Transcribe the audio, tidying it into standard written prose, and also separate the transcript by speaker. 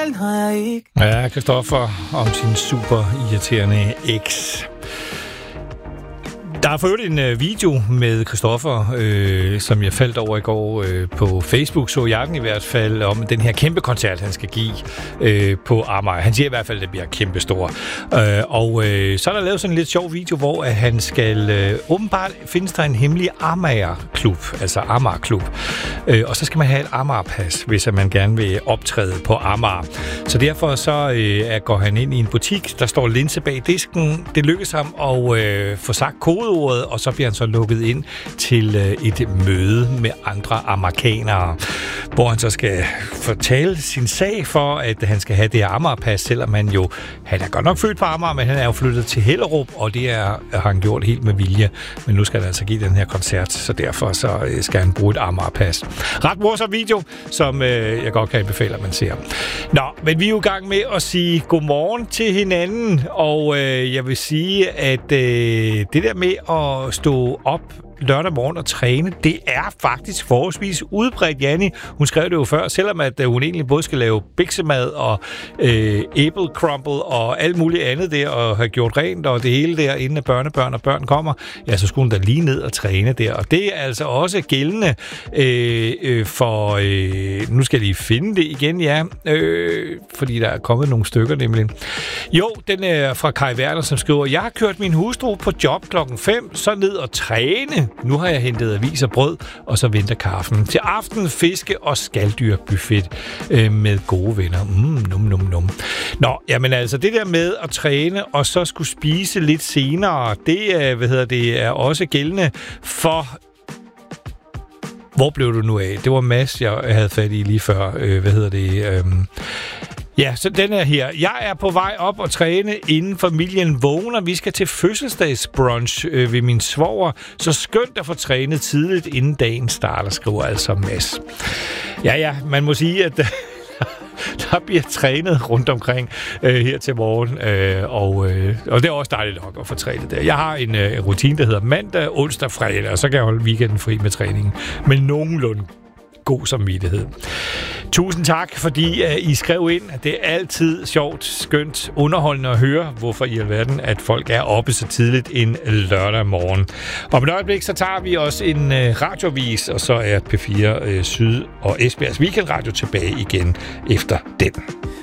Speaker 1: den har jeg ikke.
Speaker 2: Ja, Christoffer om sin super irriterende eks. Der er for øvrigt en video med Christoffer, som jeg faldt over i går på Facebook, så jeg den i hvert fald, om den her kæmpe koncert, han skal give på Amager. Han siger i hvert fald, at det bliver kæmpestor. Så er der lavet sådan en lidt sjov video, hvor at han skal... åbenbart findes der en hemmelig Amager-klub, altså Amager-klub. Og så skal man have et Amager-pas, hvis man gerne vil optræde på Amager. Så derfor så går han ind i en butik, der står linse bag disken. Det lykkes ham at få sagt kodeordet, og så bliver han så lukket ind til et møde med andre amerikanere, hvor han så skal fortælle sin sag for, at han skal have det her Amager-pas, selvom han er godt nok født på Amager, men han er jo flyttet til Hellerup, og det har han gjort helt med vilje. Men nu skal han altså give den her koncert, så derfor så skal han bruge et Amager-pas. Ret morsom video, som jeg godt kan anbefale, at man ser. Nå, men vi er jo i gang med at sige godmorgen til hinanden, og jeg vil sige, at det der med at stå op lørdag morgen og træne, det er faktisk forholdsvis udbredt. Janni, hun skrev det jo før, selvom at hun egentlig både skal lave biksemad og apple crumble og alt muligt andet der, og have gjort rent og det hele der, inden at børnebørn og børn kommer, ja, så skulle hun da lige ned og træne der. Og det er altså også gældende for... nu skal jeg lige finde det igen, ja. Fordi der er kommet nogle stykker nemlig. Jo, den er fra Kai Werner, som skriver, jeg har kørt min hustru på job 5:00, så ned og træne. Nu har jeg hentet avis og brød, og så venter kaffen. Til aften fiske- og skaldyrbuffet med gode venner. Num. Nå, jamen altså, det der med at træne, og så skulle spise lidt senere, det er også gældende for... Hvor blev du nu af? Det var Mads, jeg havde fat i lige før. Ja, så den er her. Jeg er på vej op og træne, inden familien vågner. Vi skal til fødselsdagsbrunch ved min svoger. Så skønt at få trænet tidligt, inden dagen starter, skriver altså Mads. Ja, man må sige, at der bliver trænet rundt omkring her til morgen, og det er også dejligt nok at få trænet der. Jeg har en rutine, der hedder mandag, onsdag, fredag, og så kan jeg holde weekenden fri med træningen. Men nogenlunde god samvittighed. Tusind tak, fordi I skrev ind. Det er altid sjovt, skønt, underholdende at høre, hvorfor i alverden, at folk er oppe så tidligt en lørdag morgen. Om et øjeblik, så tager vi også en radiovis, og så er P4 Syd og Esbjergs Weekendradio tilbage igen efter den.